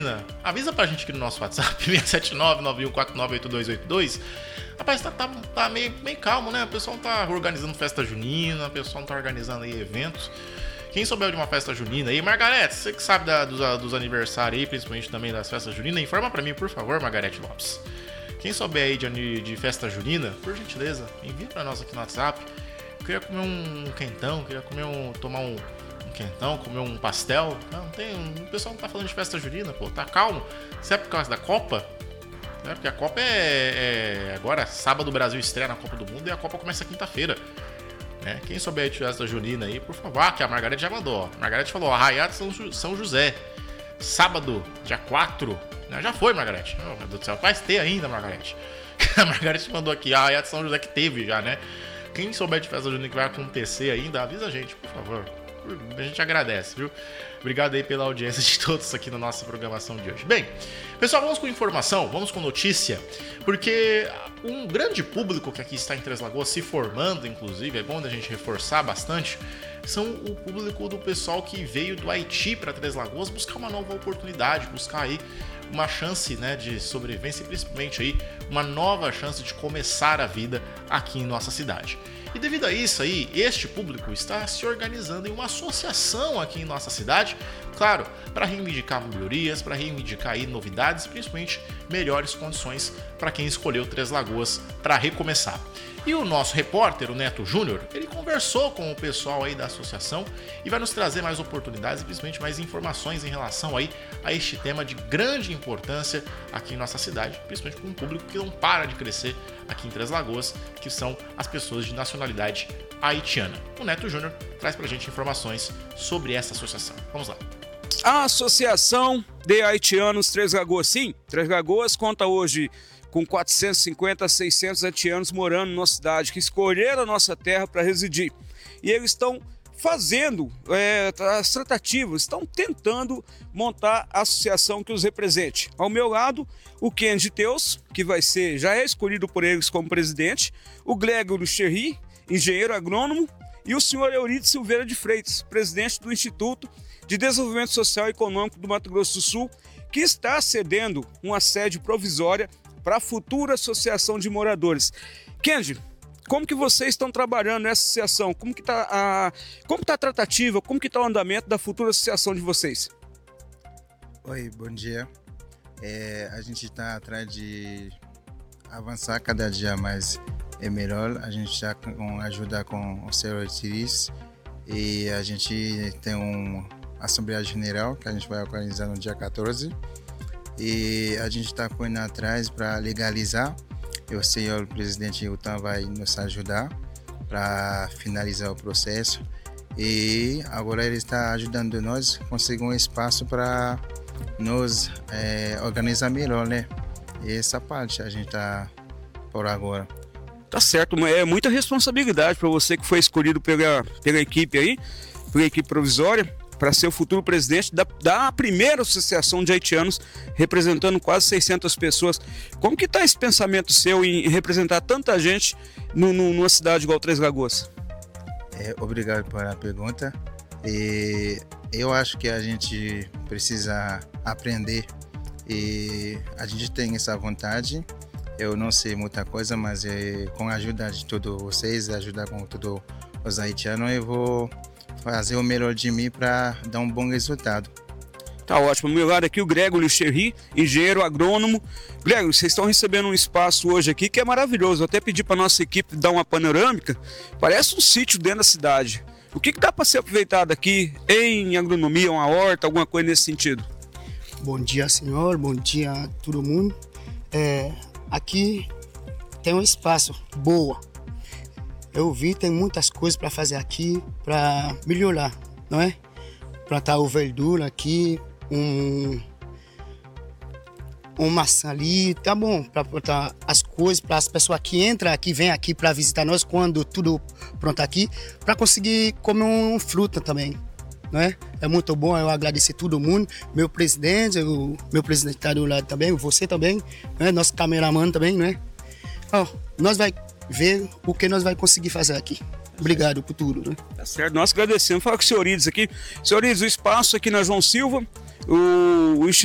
Avisa pra gente aqui no nosso WhatsApp, 679-9149-8282. Rapaz, tá meio calmo, né? O pessoal não tá organizando festa junina, o pessoal não tá organizando aí eventos. Quem souber de uma festa junina aí, Margarete, você que sabe dos aniversários aí, principalmente também das festas juninas, informa pra mim, por favor, Margarete Lopes. Quem souber aí de festa junina, por gentileza, envia pra nós aqui no WhatsApp. Eu queria comer um quentão, tomar um quentão, comer um pastel. Não tem, o pessoal não tá falando de festa junina, pô, tá calmo. Se é por causa da Copa, né? Porque a Copa agora, sábado o Brasil estreia na Copa do Mundo e a Copa começa quinta-feira. Né? Quem souber de festa junina aí, por favor, que a Margarete já mandou. A Margarete falou, Arraiado São José, sábado, dia 4. Já foi, Margarete. Oh, meu Deus do céu, vai ter ainda, Margarete. A Margarete mandou aqui, Arraiado São José que teve já, né? Quem souber de festa junina que vai acontecer ainda, avisa a gente, por favor. A gente agradece, viu? Obrigado aí pela audiência de todos aqui na nossa programação de hoje. Bem, pessoal, vamos com informação, vamos com notícia, porque um grande público que aqui está em Três Lagoas se formando, inclusive, é bom a gente reforçar bastante, são o público do pessoal que veio do Haiti para Três Lagoas buscar uma nova oportunidade, buscar aí uma chance, né, de sobrevivência e principalmente aí uma nova chance de começar a vida aqui em nossa cidade. E devido a isso aí, este público está se organizando em uma associação aqui em nossa cidade, claro, para reivindicar melhorias, para reivindicar aí novidades, principalmente melhores condições para quem escolheu Três Lagoas para recomeçar. E o nosso repórter, o Neto Júnior, ele conversou com o pessoal aí da associação e vai nos trazer mais oportunidades e principalmente mais informações em relação aí a este tema de grande importância aqui em nossa cidade, principalmente com um público que não para de crescer aqui em Três Lagoas, que são as pessoas de nacionalidade haitiana. O Neto Júnior traz pra gente informações sobre essa associação. Vamos lá. A Associação de Haitianos Três Lagoas, sim, Três Lagoas conta hoje com 450 a 600 haitianos morando na cidade, que escolheram a nossa terra para residir. E eles estão fazendo as tratativas, estão tentando montar a associação que os represente. Ao meu lado, o Kenji Teus, que já é escolhido por eles como presidente, o Gregory Cherry, engenheiro agrônomo, e o senhor Eurides Silveira de Freitas, presidente do Instituto de Desenvolvimento Social e Econômico do Mato Grosso do Sul, que está cedendo uma sede provisória para a futura associação de moradores. Kenji, como que vocês estão trabalhando nessa associação? Como que está a tratativa? Como que está o andamento da futura associação de vocês? Oi, bom dia. A gente está atrás de avançar cada dia mais melhor. A gente está com ajuda com o senhor Tiris e a gente tem uma Assembleia Geral que a gente vai organizar no dia 14. E a gente está correndo atrás para legalizar. E o senhor presidente Utan vai nos ajudar para finalizar o processo. E agora ele está ajudando nós a conseguir um espaço para nos organizar melhor, né? E essa parte a gente está por agora. Tá certo, mas é muita responsabilidade para você que foi escolhido pela equipe aí, pela equipe provisória, para ser o futuro presidente da primeira associação de haitianos, representando quase 600 pessoas. Como que está esse pensamento seu em representar tanta gente numa cidade igual Três Lagoas? Obrigado pela pergunta. Eu acho que a gente precisa aprender e a gente tem essa vontade. Eu não sei muita coisa, mas com a ajuda de todos vocês, ajudar com todos os haitianos, eu vou fazer o melhor de mim para dar um bom resultado. Tá ótimo. Ao meu lado aqui o Gregory Cherry, engenheiro agrônomo. Gregory, vocês estão recebendo um espaço hoje aqui que é maravilhoso. Eu até pedi para nossa equipe dar uma panorâmica. Parece um sítio dentro da cidade. O que dá para ser aproveitado aqui em agronomia, uma horta, alguma coisa nesse sentido? Bom dia, senhor. Bom dia a todo mundo. Aqui tem um espaço boa. Eu vi, tem muitas coisas para fazer aqui, para melhorar, não é? Plantar o verdura aqui, maçã ali, tá bom, para plantar as coisas, para as pessoas que entram aqui, vêm aqui para visitar nós, quando tudo pronto aqui, para conseguir comer fruta também, não é? É muito bom, eu agradecer todo mundo, meu presidente está do lado também, você também, né? Nosso cameraman também, né? Nós vai ver o que nós vai conseguir fazer aqui. Obrigado por tudo, né? Tá certo, nós agradecemos. Fala com o senhor Eurides aqui. Senhor Eurides, o espaço aqui na João Silva, o